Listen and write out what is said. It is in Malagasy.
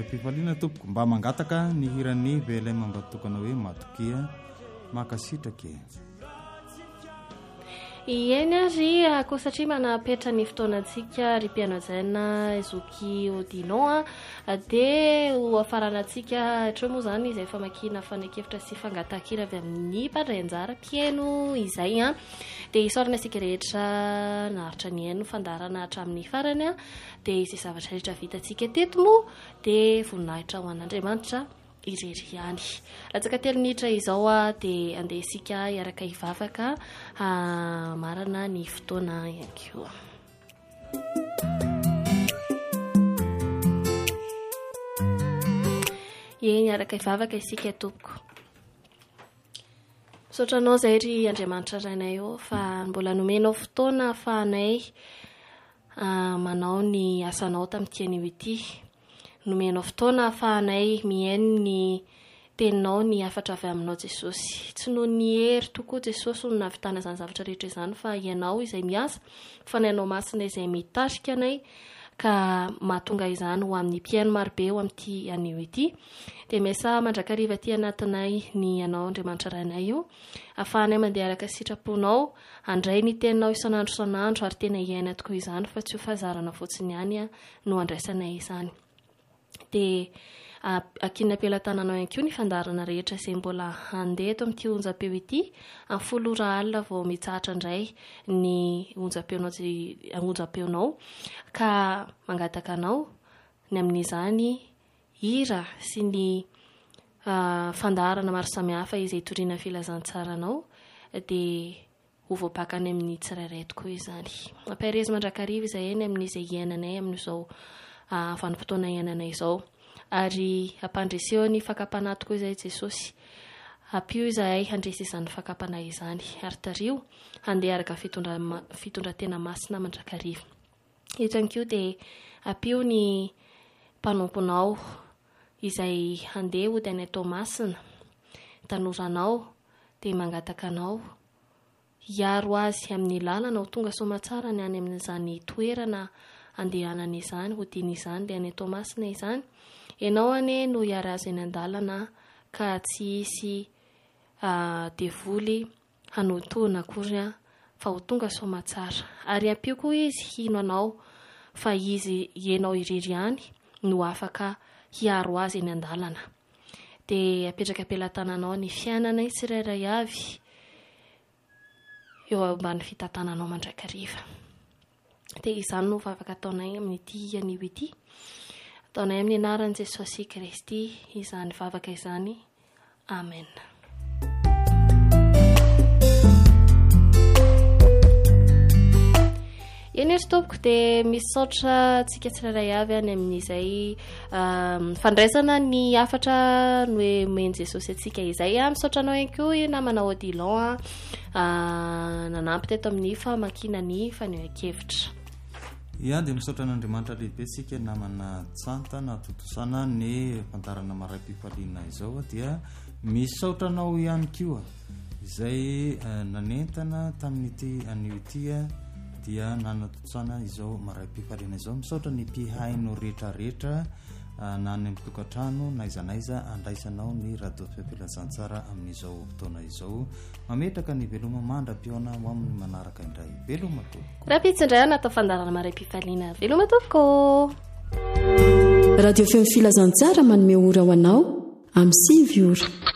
maram-pifaliana tompoko mba mangataka ny hiran'ny VLM mba tokana hoe matokia makasitraka eny ary ako satria manapetra ny fotoanantsika ry mpianao Zoky Odilon dia ho afaranantsika hatreo moa zany izay famakina fanekefitra sy fangatahakira avy amin'ny mpandray anjara mpiaino izay dia isorana sika rehetra naharitra ny haino fandarana hatramin'ny farany dia izay zavatra rehetra vitantsika teto moa dia voninahitra ho an'Andriamanitra irery ihany. Latsaka 3 minitra izao dia andeha isika iaraka hivavaka marana ny fotoana ihany koa. Eny iaraka hivavaka isika tompoko. Sotranao zay ry Andriamanitra rainay fa mbola nomenao fotoana afahanay manao ny asanao tamin'ity anio ity. Nomenao fotoana afahanay mihaino ny teninao ny afatra avy aminao Jesosy. Tsy noho ny hery tokoa Jesosy no navitana izany zavatra rehetra izany fa ianao izay miasa, fanainao masina izay mitarika anay ka mahatonga izany ho amin'ny mpiaino marobe eo amin'ity anio ity. Dia mesa mandrakariva aty anatinay ny ianao Andriamanitra rainay io, afahanay mandeha araka sitraponao, handray ny teninao isan'andro isan'andro ary tena iaina tokoa izany fa tsy ho fazarana fotsiny ihany no andraisanay izany. Dia akina ampelantananao ihany koa ny fandarana rehetra izay mbola handeha eto amin'ity onjam-peo ity, amin'ny 10 alina vao mitsahatra indray ny onjam-peonao ka mangataka anao ny amin'izany hira sy ny fandarana maro samihafa izay toriana filazantsaranao dia ho voapakany amin'ny tsirairay tokoa izany. Mampaireza mandrakariva izay eny amin'izay iainanay amin'izao vanim-potoana iainanay izao ary ampandreseo ny fakapana tokoa izay Jesosy. Apio izahay handresy izany fakapana izany ary tario handeha araka fitondratena masina mandrakariva. Eto ihany koa dia apio ny mpanomponao izay handeha hody any Tomasina tanoranao dia mangataka anao hiaro azy amin'ny lalana ho tonga somatsara ny any amin'izany toerana andehanana izany, hodiny izany dia any Tomasina izany. Ianao ane no hiara azy eny an-dalana ka tsy hisy devoly hanotoana akory fa ho tonga somatsara. Ary ampio koa izy hino anao fa izy ianao irery ihany no afaka hiaro azy eny an-dalana. Dia apetraka ampelantananao ny fiainanay tsirairay avy eo ambany fitantananao mandrakariva. Dia izany no vavaka ataonay amin'ity anio ity. Ataonay amin'ny anaran'i Jesosy Kristy izany vavaka izany. Amen. Eny ery tompoko dia misaotra tsika tsirairay avy any amin'izay fandraisana ny afatra no hoe meny Jesosy atsika izay. Misaotranao ihany koa namanao Odilon nanampy teto amin'ny famakiana ny fanehoan-kevitra. Dia misaotra n'Andriamanitra lehibe sika namana tsanta na totosana ny fandarana maram-pifaliana izao dia misaotranao ihany koa izay nanentana tamin'ity anio ity dia nanatotosana izao maram-pifaliana izao. Misaotra ny mpihaino rehetrarehetra na ny mitokantrano na izanaiza andraisanao ny radio fipilansantsara amin'izao fotoana izao. Mametraka ny veloma mandra-piona ho amin'ny manaraka indray. Veloma tompoko. Raha pitsindray anatao fandarana maram-pifaliana. Veloma tompoko. Radio Fipilansantsara manome ora ho anao amin'ny 5 ora.